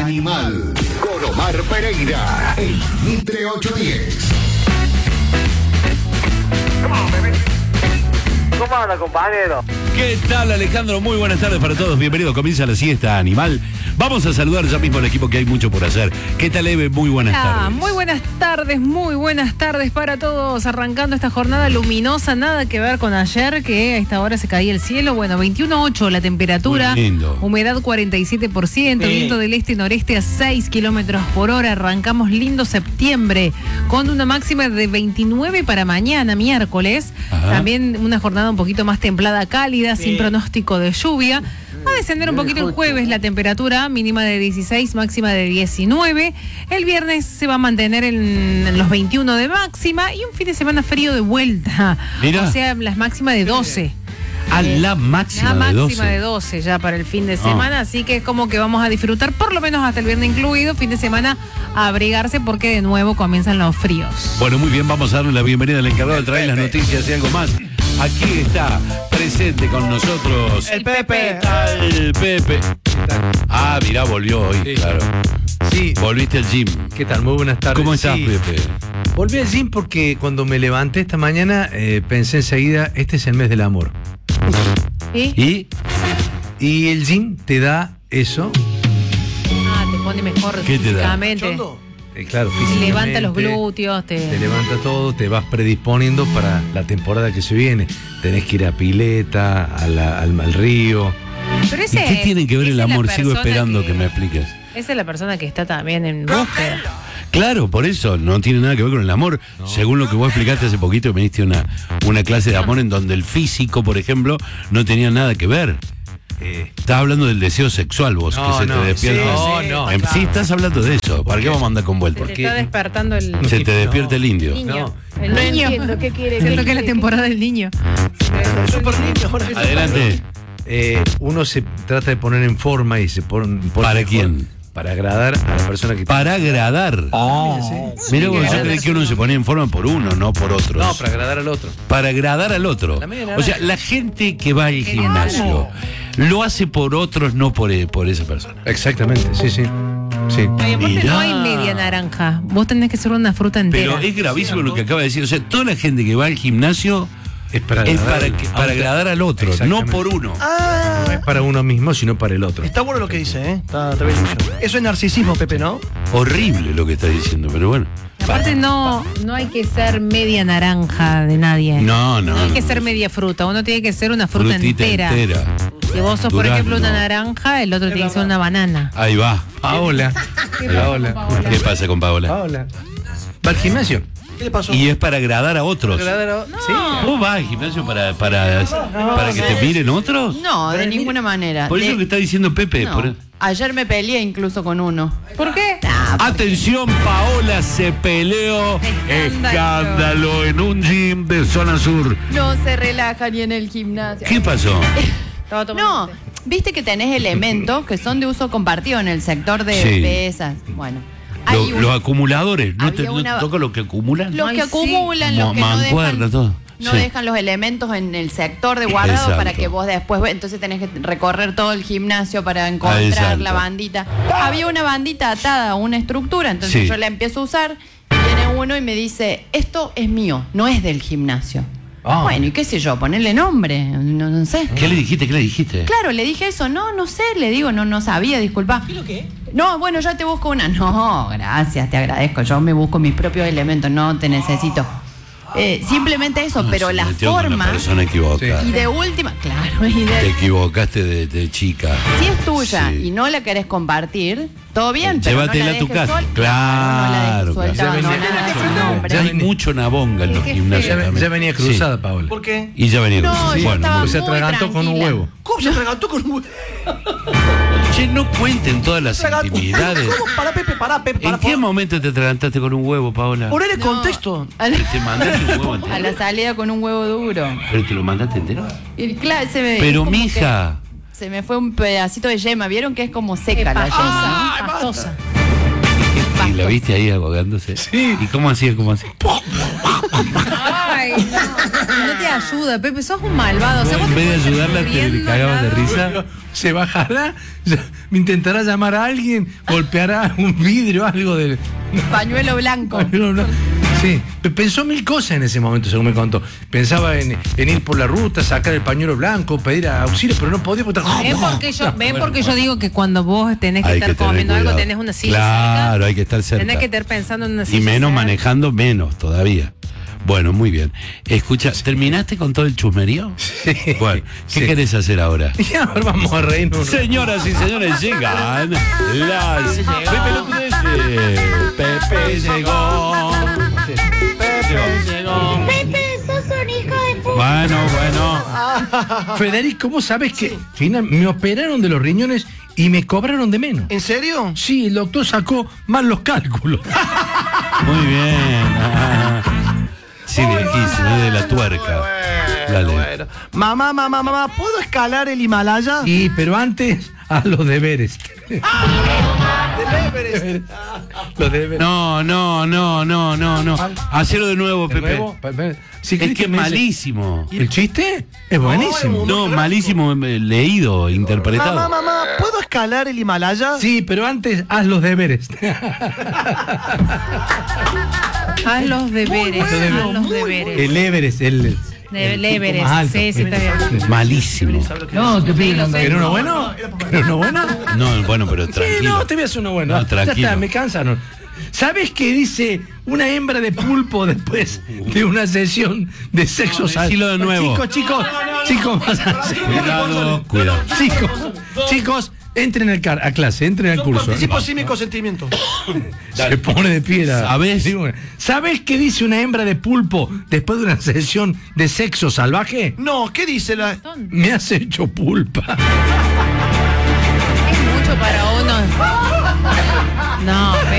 Animal con Omar Pereira en Mitre 810. ¿Cómo anda, compañero? ¿Qué tal, Alejandro? Muy buenas tardes para todos. Bienvenido. Comienza la siesta animal. Vamos a saludar ya mismo al equipo, que hay mucho por hacer. ¿Qué tal, Eve? Muy buenas tardes. Muy buenas tardes para todos. Arrancando esta jornada luminosa, nada que ver con ayer, que a esta hora se caía el cielo. Bueno, 21.8 la temperatura. Muy lindo. Humedad 47%, viento del este-noreste a 6 kilómetros por hora. Arrancamos lindo septiembre, con una máxima de 29 para mañana, miércoles. Ajá. También una jornada un poquito más templada, cálida, sin pronóstico de lluvia. Va a descender un poquito el jueves la temperatura, mínima de 16, máxima de 19. El viernes se va a mantener en los 21 de máxima y un fin de semana frío de vuelta. Mirá. O sea, las máximas de 12. A la máxima La de 12. máxima de 12 ya para el fin de semana, así que es como que vamos a disfrutar, por lo menos hasta el viernes incluido, fin de semana a abrigarse porque de nuevo comienzan los fríos. Bueno, muy bien, vamos a darle la bienvenida al encargado de traer las noticias y algo más. Aquí está, presente con nosotros El Pepe. El Pepe. Ah, mirá, volvió hoy, Sí. claro. Sí. Volviste al gym. ¿Qué tal? Muy buenas tardes. ¿Cómo estás, Sí. Pepe? Volví al gym porque cuando me levanté esta mañana pensé enseguida, este es el mes del amor. ¿Sí? Y el gym te da eso. Ah, te pone mejor ¿Qué te da? físicamente. Claro, Te físicamente. levanta los glúteos, Te levanta todo, te vas predisponiendo para la temporada que se viene. Tenés que ir a pileta, al río. Pero ¿Y qué tiene que ver el esa es la amor? Sigo persona esperando que me expliques. Esa es la persona que está también en búsqueda. Claro, por eso no tiene nada que ver con el amor. No. Según lo que vos explicaste hace poquito, me diste una clase de amor en donde el físico, por ejemplo, no tenía nada que ver. Estás hablando del deseo sexual vos, No, que se no, te despierta. sí, no, Sí, estás hablando de eso. ¿Para qué vamos a andar con vueltas? Se te está despertando el Se te despierta el indio. niño. No. El niño. ¿Qué quiere? Siento que es la temporada del niño. Adelante. Uno se trata de poner en forma y se pone ¿Para mejor quién? Para agradar a la persona que Para agradar. Mira, vos, yo creí que uno se ponía en forma por uno, no por otros. No, para agradar al otro. Para agradar al otro. La media O sea, la gente que va al gimnasio lo hace por otros, no por esa persona. Exactamente, sí. Sí. Ay, aparte Mirá. no hay media naranja. Vos tenés que ser una fruta entera. Pero es gravísimo lo que acaba de decir. O sea, toda la gente que va al gimnasio Es para es agradar, para agradar al otro, no Exactamente. por uno. No es para uno mismo, sino para el otro. Está bueno lo que dice, ¿eh? Está bien dicho. Eso es narcisismo, Pepe, ¿no? Horrible lo que está diciendo, pero bueno. Aparte no hay que ser media naranja de nadie. No. hay que ser media fruta. Uno tiene que ser una fruta Frutita entera. Si vos sos, por Durazno. ejemplo, una naranja, el otro tiene que ser una banana. Ahí va. Paola. Paola. ¿Qué pasa con Paola? Paola. Va al gimnasio. ¿Qué le pasó? Y es para agradar a otros. Sí. ¿Vos vas al gimnasio para que te miren otros? No, de ninguna manera. Por eso que está diciendo Pepe. No. Ayer me peleé incluso con uno. ¿Por qué? Atención, Paola se peleó. Escándalo en un gym de zona sur. No se relaja ni en el gimnasio. ¿Qué pasó? Estaba tomando No, té. viste que tenés elementos que son de uso compartido en el sector de Sí. pesas. Bueno, hay Los acumuladores. ¿No te había una- toca lo que acumulan? los Ay, que sí. acumulan, los que no Mancuerna, dejan, todo. no Sí. dejan los elementos en el sector de guardado Exacto. para que vos después, entonces tenés que recorrer todo el gimnasio para encontrar Exacto. la bandita. Había una bandita atada a una estructura, entonces Sí. yo la empiezo a usar, viene uno y me dice, esto es mío, no es del gimnasio. Ah. Bueno, y qué sé yo, ponerle nombre, no sé. ¿Qué le dijiste? ¿Qué le dijiste? Claro, le dije eso, no sé, le digo, no sabía, disculpa. ¿Y lo qué? No, bueno, ya te busco una. No, gracias, te agradezco, yo me busco mis propios elementos, no te necesito. Simplemente eso, pero Se la metió con forma... la persona equivocada. Y de última, claro, y Te de... equivocaste de chica. Si es tuya Sí. y no la querés compartir, todo bien, pero Llévatela no a la tu dejes casa. sola. Claro, No la dejes claro. suelta, Ya venía- abandonada sin nombre. Ya hay mucho nabonga en los Qué gimnasios. feo. también. Ya venía cruzada, Sí. Paola. ¿Por qué? Y ya venía No, cruzada. yo Bueno, estaba muy Se muy atragantó con un tranquila. huevo. ¿Cómo se atragantó con un huevo? bien. Che, no cuenten todas las intimidades. ¿Cómo? Pará, Pepe, pará. ¿En qué momento te atragantaste con un huevo, Paola? Poner el No, contexto. a la- ¿Te mandaste un huevo a entero? la salida con un huevo duro. ¿Pero te lo mandaste entero? Y claro, se me, Pero como mija. que Se me fue un pedacito de yema. ¿Vieron que es como seca la yema? Pastosa. ¿Y la viste ahí ahogándose? Sí. ¿Y cómo hacía? ¿Cómo hacía? Ay, no te ayuda, Pepe, sos un malvado. O sea, vos En te vez de podés ayudarla, estar te riendo cagabas de al lado. risa. Se bajará, me intentará llamar a alguien, golpeará un vidrio, algo del. Pañuelo blanco. Sí, pensó mil cosas en ese momento, según me contó. Pensaba en ir por la ruta, sacar el pañuelo blanco, pedir auxilio, pero no podía porque ¿Ven porque yo digo que cuando vos tenés que Hay estar que tener comiendo algo, cuidado. tenés una silla Claro, cerca? hay que estar cerca. Tenés que estar pensando en una silla Y menos cerca. manejando, menos todavía. Bueno, muy bien. Escucha, ¿terminaste con todo el chusmerío? Sí. Bueno, ¿qué Sí. querés hacer ahora? Y ahora vamos a reírnos. Señoras y señores, llegan las Pepe no puede ser. Pepe llegó. Pepe llegó. Pepe, sos un hijo de puta. Bueno. Federico, vos sabés que me operaron de los riñones y me cobraron de menos. ¿En serio? Sí, el doctor sacó mal los cálculos. Muy bien. Sí, viejísimo, es de la tuerca. Dale. Bueno. Mamá, ¿puedo escalar el Himalaya? Sí, pero antes a los deberes. Del Everest. Los deberes. No. Hacelo de nuevo, ¿De Pepe. nuevo? Si Es querés que es me dice- malísimo. ¿El chiste? Es buenísimo. No, malísimo leído, interpretado. Mamá, ¿puedo escalar el Himalaya? Sí, pero antes haz los deberes. Haz los deberes, bueno, haz los muy deberes. El Everest, el Everest, más alto. sí, está bien. Malísimo. No, te pido. Sí, lo sé. ¿Querés uno bueno? ¿Querés uno bueno? No, bueno, pero Sí, tranquilo. no, te voy a hacer uno bueno. No, Ya tranquilo. está, me cansaron. ¿Sabes qué dice una hembra de pulpo después de una sesión de sexo decilo de nuevo. Chicos, Cuidado. chicos, entren a clase, entren al curso. Participo sin mi consentimiento. Se pone de piedra. ¿Sabés? ¿Sabes qué dice una hembra de pulpo después de una sesión de sexo salvaje? No, ¿qué dice la...? Me has hecho pulpa. Es mucho para uno.